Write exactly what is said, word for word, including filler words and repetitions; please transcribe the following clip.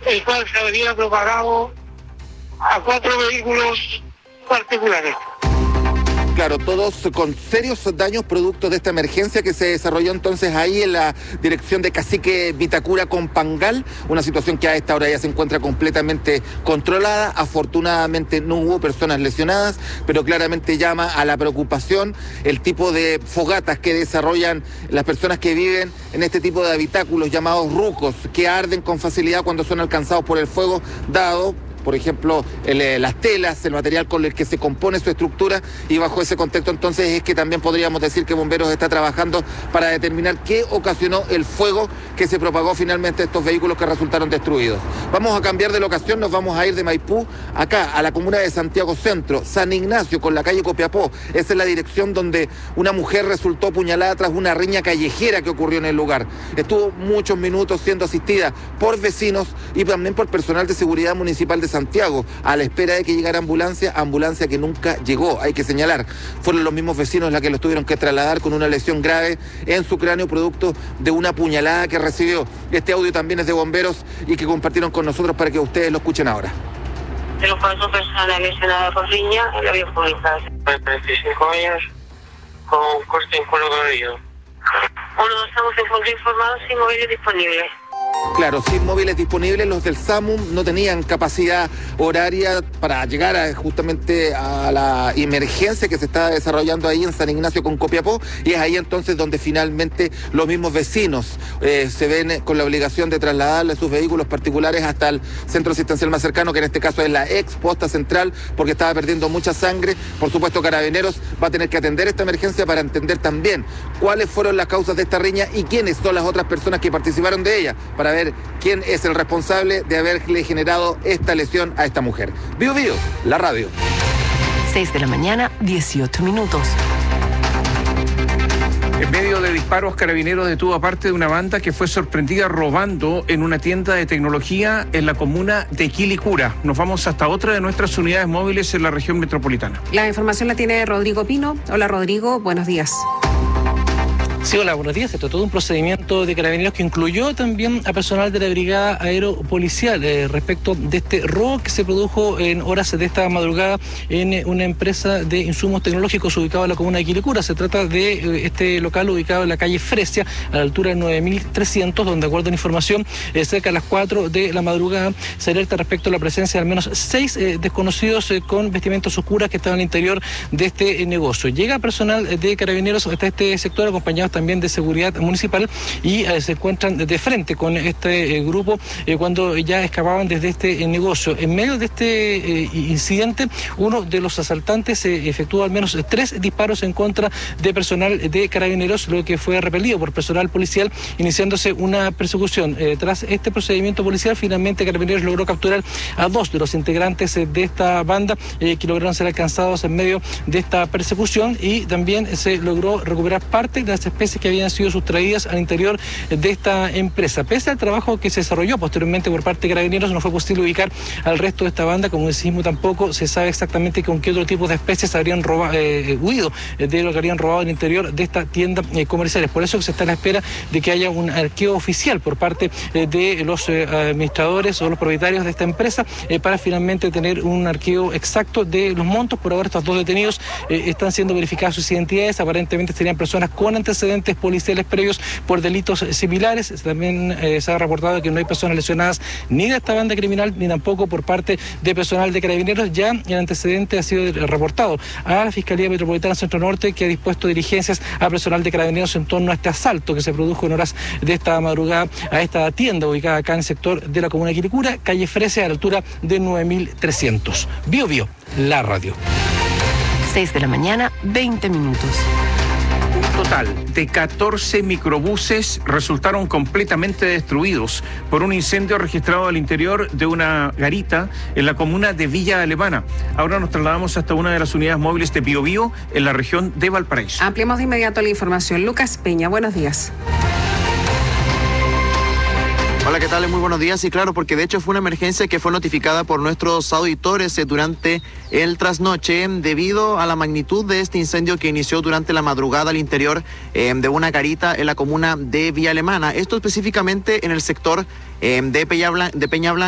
el cual se habría propagado a cuatro vehículos particulares. Claro, todos con serios daños producto de esta emergencia que se desarrolló entonces ahí en la dirección de Cacique Vitacura con Pangal, una situación que a esta hora ya se encuentra completamente controlada. Afortunadamente no hubo personas lesionadas, pero claramente llama a la preocupación el tipo de fogatas que desarrollan las personas que viven en este tipo de habitáculos llamados rucos, que arden con facilidad cuando son alcanzados por el fuego, dado por ejemplo, el, las telas, el material con el que se compone su estructura, y bajo ese contexto entonces es que también podríamos decir que Bomberos está trabajando para determinar qué ocasionó el fuego que se propagó finalmente a estos vehículos que resultaron destruidos. Vamos a cambiar de locación, nos vamos a ir de Maipú acá a la comuna de Santiago Centro, San Ignacio con la calle Copiapó. Esa es la dirección donde una mujer resultó apuñalada tras una riña callejera que ocurrió en el lugar. Estuvo muchos minutos siendo asistida por vecinos y también por personal de seguridad municipal de Santiago, a la espera de que llegara ambulancia, ambulancia que nunca llegó, hay que señalar. Fueron los mismos vecinos los que los tuvieron que trasladar con una lesión grave en su cráneo producto de una puñalada que recibió. Este audio también es de Bomberos y que compartieron con nosotros para que ustedes lo escuchen ahora. De los cuatro personas lesionadas por riña en la vía pública. treinta y cinco años, con corte en cuero cabelludo. Uno, estamos en punto informados sin móviles disponibles. Claro, sin móviles disponibles, los del SAMU no tenían capacidad horaria para llegar a, justamente a la emergencia que se está desarrollando ahí en San Ignacio con Copiapó, y es ahí entonces donde finalmente los mismos vecinos eh, se ven con la obligación de trasladarle sus vehículos particulares hasta el centro asistencial más cercano, que en este caso es la ex posta central, porque estaba perdiendo mucha sangre. Por supuesto, Carabineros va a tener que atender esta emergencia para entender también cuáles fueron las causas de esta riña y quiénes son las otras personas que participaron de ella, para ver quién es el responsable de haberle generado esta lesión a esta mujer. Bio Bio, la radio. seis de la mañana, dieciocho minutos. En medio de disparos, Carabineros detuvo a parte de una banda que fue sorprendida robando en una tienda de tecnología en la comuna de Quilicura. Nos vamos hasta otra de nuestras unidades móviles en la región metropolitana. La información la tiene Rodrigo Pino. Hola Rodrigo, buenos días. Sí, hola, buenos días. Se trató de un procedimiento de Carabineros que incluyó también a personal de la Brigada Aeropolicial eh, respecto de este robo que se produjo en horas de esta madrugada en eh, una empresa de insumos tecnológicos ubicada en la comuna de Quilicura. Se trata de eh, este local ubicado en la calle Fresia, a la altura de nueve mil trescientos, donde, de acuerdo a la información, eh, cerca de las cuatro de la madrugada se alerta respecto a la presencia de al menos seis eh, desconocidos eh, con vestimentas oscuras que estaban al interior de este eh, negocio. Llega personal de Carabineros hasta este sector, acompañados también de seguridad municipal, y eh, se encuentran de frente con este eh, grupo eh, cuando ya escapaban desde este eh, negocio. En medio de este eh, incidente, uno de los asaltantes eh, efectuó al menos tres disparos en contra de personal de Carabineros, lo que fue repelido por personal policial, iniciándose una persecución. Eh, tras este procedimiento policial, finalmente Carabineros logró capturar a dos de los integrantes eh, de esta banda eh, que lograron ser alcanzados en medio de esta persecución, y también se logró recuperar parte de las especies que habían sido sustraídas al interior de esta empresa. Pese al trabajo que se desarrolló posteriormente por parte de Carabineros, no fue posible ubicar al resto de esta banda. Como decimos, tampoco se sabe exactamente con qué otro tipo de especies habrían robado, eh, huido de lo que habrían robado en el interior de esta tienda eh, comercial. Es por eso que se está a la espera de que haya un arqueo oficial por parte eh, de los eh, administradores o los propietarios de esta empresa eh, para finalmente tener un arqueo exacto de los montos. Por ahora, estos dos detenidos eh, están siendo verificadas sus identidades. Aparentemente serían personas con antecedentes policiales previos por delitos similares. También eh, se ha reportado que no hay personas lesionadas ni de esta banda criminal ni tampoco por parte de personal de Carabineros. Ya el antecedente ha sido reportado a la Fiscalía Metropolitana Centro Norte, que ha dispuesto diligencias a personal de Carabineros en torno a este asalto que se produjo en horas de esta madrugada a esta tienda ubicada acá en el sector de la comuna de Quilicura, calle Fresia, a la altura de nueve mil trescientos. Bio Bio, la radio. seis de la mañana, veinte minutos. Un total de catorce microbuses resultaron completamente destruidos por un incendio registrado al interior de una garita en la comuna de Villa Alemana. Ahora nos trasladamos hasta una de las unidades móviles de Bio Bio en la región de Valparaíso. Ampliamos de inmediato la información. Lucas Peña, buenos días. Hola, ¿qué tal? Muy buenos días. Y claro, porque de hecho fue una emergencia que fue notificada por nuestros auditores eh, durante el trasnoche debido a la magnitud de este incendio que inició durante la madrugada al interior eh, de una garita en la comuna de Villa Alemana. Esto específicamente en el sector eh, de Peña Blanca, de Peña Blanca.